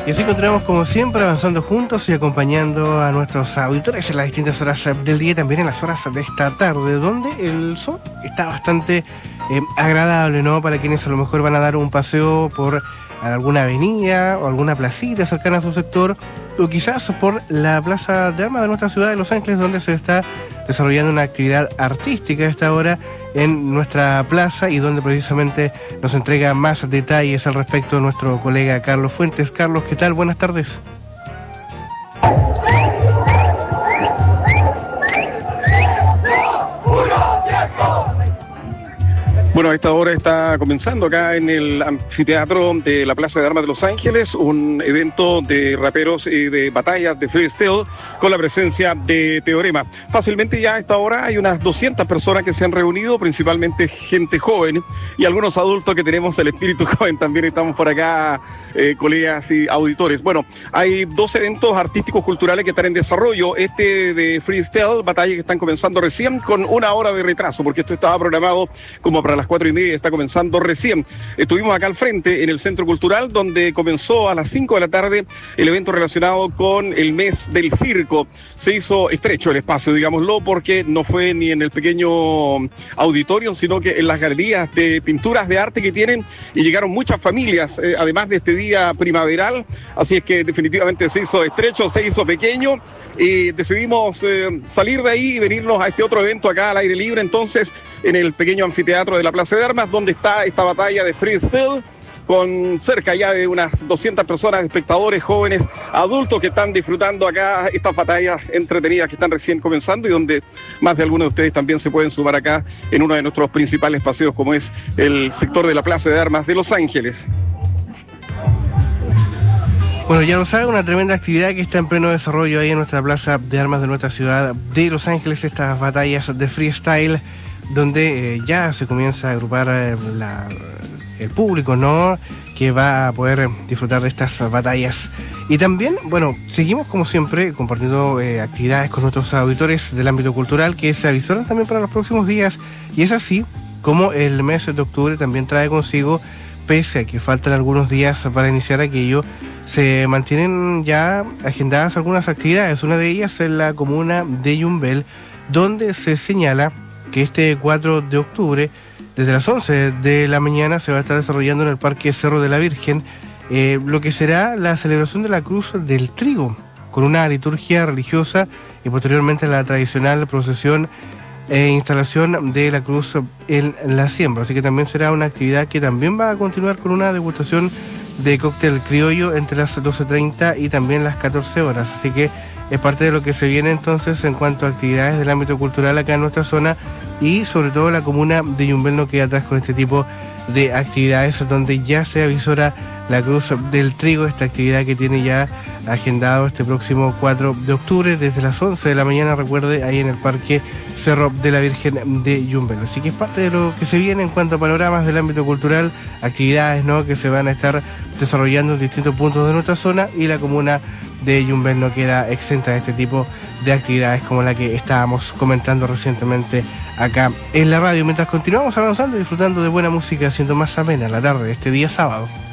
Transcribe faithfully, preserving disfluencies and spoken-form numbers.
Y así continuamos como siempre avanzando juntos y acompañando a nuestros auditores en las distintas horas del día y también en las horas de esta tarde, donde el sol está bastante eh, agradable, ¿no? Para quienes a lo mejor van a dar un paseo por alguna avenida o alguna placita cercana a su sector, o quizás por la Plaza de Armas de nuestra ciudad de Los Ángeles, donde se está desarrollando una actividad artística a esta hora en nuestra plaza y donde precisamente nos entrega más detalles al respecto nuestro colega Carlos Fuentes. Carlos, ¿qué tal? Buenas tardes. Bueno, a esta hora está comenzando acá en el anfiteatro de la Plaza de Armas de Los Ángeles un evento de raperos y de batallas de freestyle con la presencia de Teorema. Fácilmente ya a esta hora hay unas doscientas personas que se han reunido, principalmente gente joven y algunos adultos que tenemos el espíritu joven. También estamos por acá, eh, colegas y auditores. Bueno, hay dos eventos artísticos culturales que están en desarrollo. Este de freestyle, batallas que están comenzando recién con una hora de retraso, porque esto estaba programado como para las cuatro y media, está comenzando recién. Estuvimos acá al frente en el Centro Cultural, donde comenzó a las cinco de la tarde el evento relacionado con el mes del circo. Se hizo estrecho el espacio, digámoslo, porque no fue ni en el pequeño auditorio, sino que en las galerías de pinturas de arte que tienen, y llegaron muchas familias, eh, además de este día primaveral, así es que definitivamente se hizo estrecho, se hizo pequeño, y decidimos eh, salir de ahí y venirnos a este otro evento acá al aire libre, entonces, en el pequeño anfiteatro de la Plaza de Armas, donde está esta batalla de freestyle, con cerca ya de unas doscientas personas, espectadores, jóvenes, adultos que están disfrutando acá estas batallas entretenidas que están recién comenzando y donde más de algunos de ustedes también se pueden sumar acá en uno de nuestros principales paseos, como es el sector de la Plaza de Armas de Los Ángeles. Bueno, ya lo saben, una tremenda actividad que está en pleno desarrollo ahí en nuestra Plaza de Armas de nuestra ciudad de Los Ángeles, estas batallas de freestyle, donde eh, ya se comienza a agrupar eh, la, el público, ¿no?, que va a poder disfrutar de estas batallas. Y también, bueno, seguimos como siempre compartiendo eh, actividades con nuestros auditores del ámbito cultural que se avisoran también para los próximos días, y es así como el mes de octubre también trae consigo, pese a que faltan algunos días para iniciar aquello, se mantienen ya agendadas algunas actividades. Una de ellas en la comuna de Yumbel, donde se señala que este cuatro de octubre, desde las once de la mañana, se va a estar desarrollando en el Parque Cerro de la Virgen eh, lo que será la celebración de la Cruz del Trigo, con una liturgia religiosa y posteriormente la tradicional procesión e instalación de la cruz en la siembra. Así que también será una actividad que también va a continuar con una degustación de cóctel criollo entre las doce treinta y también las catorce horas. Así que es parte de lo que se viene entonces en cuanto a actividades del ámbito cultural acá en nuestra zona, y sobre todo la comuna de Yumbel no queda atrás con este tipo de actividades donde ya se avisora la Cruz del Trigo, esta actividad que tiene ya agendado este próximo cuatro de octubre desde las once de la mañana, recuerde, ahí en el Parque Cerro de la Virgen de Yumbel. Así que es parte de lo que se viene en cuanto a panoramas del ámbito cultural, actividades, ¿no?, que se van a estar desarrollando en distintos puntos de nuestra zona, y la comuna de Yumbel no queda exenta de este tipo de actividades como la que estábamos comentando recientemente acá en la radio, mientras continuamos avanzando y disfrutando de buena música, haciendo más amena la tarde de este día sábado.